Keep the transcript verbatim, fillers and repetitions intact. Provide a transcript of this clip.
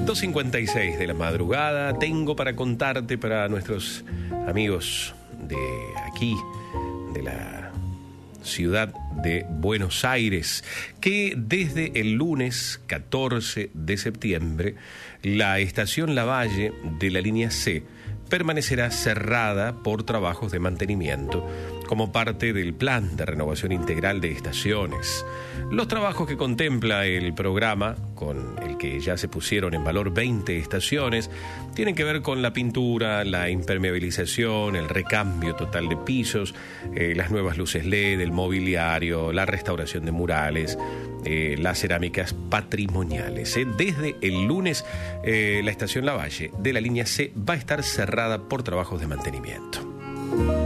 dos cincuenta y seis de la madrugada. Tengo para contarte, para nuestros amigos de aquí, de la ciudad de Buenos Aires, que desde el lunes catorce de septiembre la estación Lavalle de la línea C permanecerá cerrada por trabajos de mantenimiento como parte del plan de renovación integral de estaciones. Los trabajos que contempla el programa, con el que ya se pusieron en valor veinte estaciones, tienen que ver con la pintura, la impermeabilización, el recambio total de pisos, eh, las nuevas luces L E D, el mobiliario, la restauración de murales, eh, las cerámicas patrimoniales. Eh. Desde el lunes, eh, la estación Lavalle de la línea C va a estar cerrada por trabajos de mantenimiento.